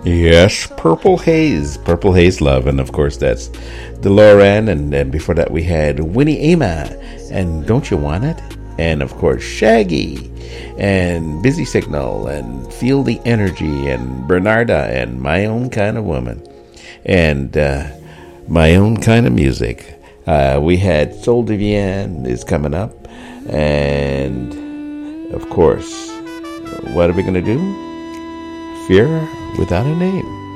Yes, Purple Haze Love, and of course that's DeLorean, and before that we had Winnie Ama, and Don't You Want It, and of course Shaggy, and Busy Signal, and Feel the Energy, and Bernarda, and My Own Kind of Woman, and My Own Kind of Music. We had Soul Divian is coming up, and of course, what are we going to do? Fear Without a Name.